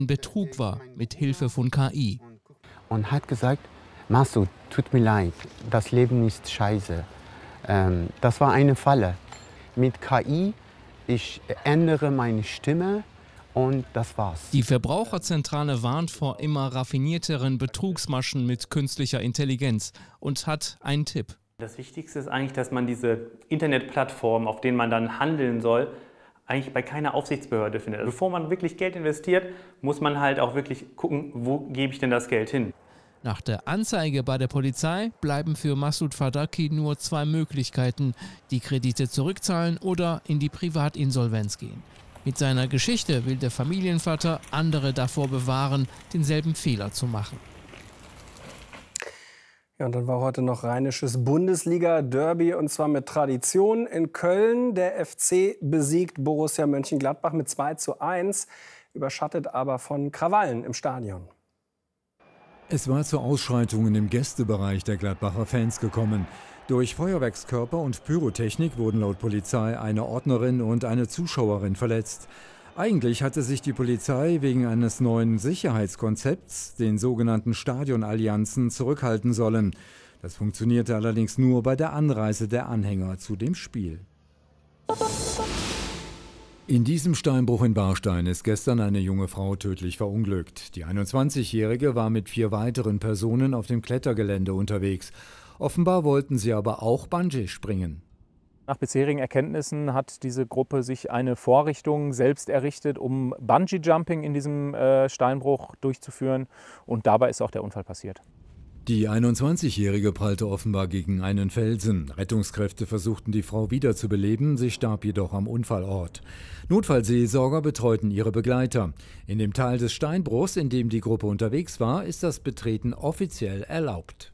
Betrug war, mit Hilfe von KI. Und hat gesagt, Masud, tut mir leid, das Leben ist scheiße. Das war eine Falle. Mit KI, ich ändere meine Stimme und das war's. Die Verbraucherzentrale warnt vor immer raffinierteren Betrugsmaschen mit künstlicher Intelligenz und hat einen Tipp. Das Wichtigste ist eigentlich, dass man diese Internetplattformen, auf denen man dann handeln soll, eigentlich bei keiner Aufsichtsbehörde findet. Also bevor man wirklich Geld investiert, muss man halt auch wirklich gucken, wo gebe ich denn das Geld hin. Nach der Anzeige bei der Polizei bleiben für Masud Fadaki nur zwei Möglichkeiten: die Kredite zurückzahlen oder in die Privatinsolvenz gehen. Mit seiner Geschichte will der Familienvater andere davor bewahren, denselben Fehler zu machen. Ja, und dann war heute noch rheinisches Bundesliga-Derby, und zwar mit Tradition in Köln. Der FC besiegt Borussia Mönchengladbach mit 2:1, überschattet aber von Krawallen im Stadion. Es war zu Ausschreitungen im Gästebereich der Gladbacher Fans gekommen. Durch Feuerwerkskörper und Pyrotechnik wurden laut Polizei eine Ordnerin und eine Zuschauerin verletzt. Eigentlich hatte sich die Polizei wegen eines neuen Sicherheitskonzepts, den sogenannten Stadionallianzen, zurückhalten sollen. Das funktionierte allerdings nur bei der Anreise der Anhänger zu dem Spiel. In diesem Steinbruch in Warstein ist gestern eine junge Frau tödlich verunglückt. Die 21-Jährige war mit 4 weiteren Personen auf dem Klettergelände unterwegs. Offenbar wollten sie aber auch Bungee springen. Nach bisherigen Erkenntnissen hat diese Gruppe sich eine Vorrichtung selbst errichtet, um Bungee-Jumping in diesem Steinbruch durchzuführen. Und dabei ist auch der Unfall passiert. Die 21-Jährige prallte offenbar gegen einen Felsen. Rettungskräfte versuchten, die Frau wiederzubeleben, sie starb jedoch am Unfallort. Notfallseelsorger betreuten ihre Begleiter. In dem Teil des Steinbruchs, in dem die Gruppe unterwegs war, ist das Betreten offiziell erlaubt.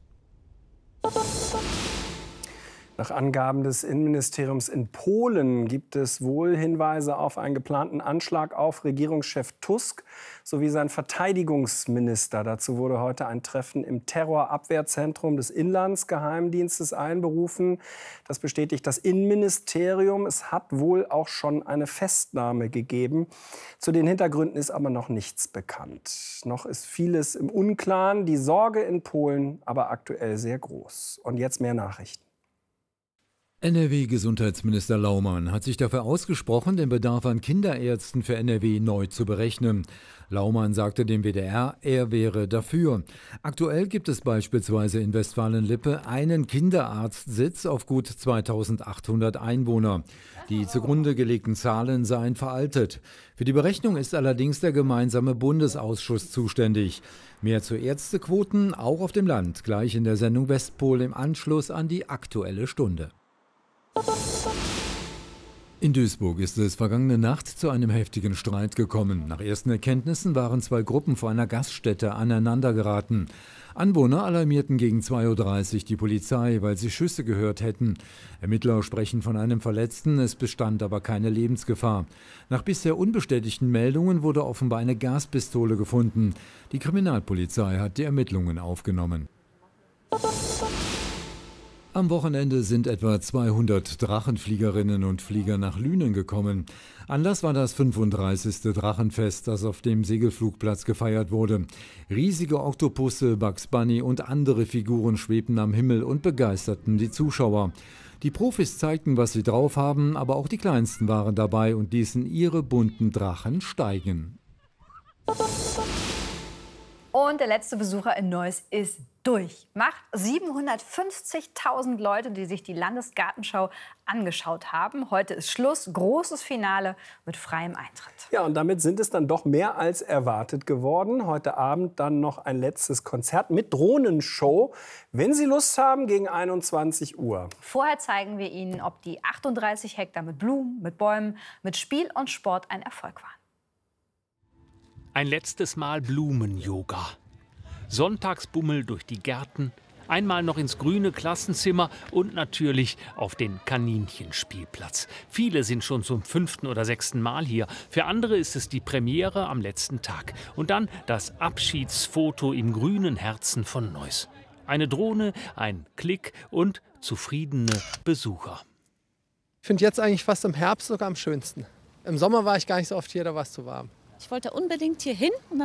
Nach Angaben des Innenministeriums in Polen gibt es wohl Hinweise auf einen geplanten Anschlag auf Regierungschef Tusk sowie seinen Verteidigungsminister. Dazu wurde heute ein Treffen im Terrorabwehrzentrum des Inlandsgeheimdienstes einberufen. Das bestätigt das Innenministerium. Es hat wohl auch schon eine Festnahme gegeben. Zu den Hintergründen ist aber noch nichts bekannt. Noch ist vieles im Unklaren. Die Sorge in Polen aber aktuell sehr groß. Und jetzt mehr Nachrichten. NRW-Gesundheitsminister Laumann hat sich dafür ausgesprochen, den Bedarf an Kinderärzten für NRW neu zu berechnen. Laumann sagte dem WDR, er wäre dafür. Aktuell gibt es beispielsweise in Westfalen-Lippe einen Kinderarztsitz auf gut 2800 Einwohner. Die zugrunde gelegten Zahlen seien veraltet. Für die Berechnung ist allerdings der gemeinsame Bundesausschuss zuständig. Mehr zu Ärztequoten, auch auf dem Land, gleich in der Sendung Westpol im Anschluss an die Aktuelle Stunde. In Duisburg ist es vergangene Nacht zu einem heftigen Streit gekommen. Nach ersten Erkenntnissen waren 2 Gruppen vor einer Gaststätte aneinandergeraten. Anwohner alarmierten gegen 2:30 Uhr die Polizei, weil sie Schüsse gehört hätten. Ermittler sprechen von einem Verletzten, es bestand aber keine Lebensgefahr. Nach bisher unbestätigten Meldungen wurde offenbar eine Gaspistole gefunden. Die Kriminalpolizei hat die Ermittlungen aufgenommen. Am Wochenende sind etwa 200 Drachenfliegerinnen und Flieger nach Lünen gekommen. Anlass war das 35. Drachenfest, das auf dem Segelflugplatz gefeiert wurde. Riesige Oktopusse, Bugs Bunny und andere Figuren schwebten am Himmel und begeisterten die Zuschauer. Die Profis zeigten, was sie drauf haben, aber auch die Kleinsten waren dabei und ließen ihre bunten Drachen steigen. Und der letzte Besucher in Neuss ist durch. Macht 750.000 Leute, die sich die Landesgartenschau angeschaut haben. Heute ist Schluss, großes Finale mit freiem Eintritt. Ja, und damit sind es dann doch mehr als erwartet geworden. Heute Abend dann noch ein letztes Konzert mit Drohnenshow. Wenn Sie Lust haben, gegen 21 Uhr. Vorher zeigen wir Ihnen, ob die 38 Hektar mit Blumen, mit Bäumen, mit Spiel und Sport ein Erfolg waren. Ein letztes Mal Blumen-Yoga. Sonntagsbummel durch die Gärten, einmal noch ins grüne Klassenzimmer und natürlich auf den Kaninchenspielplatz. Viele sind schon zum 5. oder 6. Mal hier. Für andere ist es die Premiere am letzten Tag. Und dann das Abschiedsfoto im grünen Herzen von Neuss. Eine Drohne, ein Klick und zufriedene Besucher. Ich finde jetzt eigentlich fast im Herbst sogar am schönsten. Im Sommer war ich gar nicht so oft hier, da war es zu warm. Ich wollte unbedingt hier hin und dann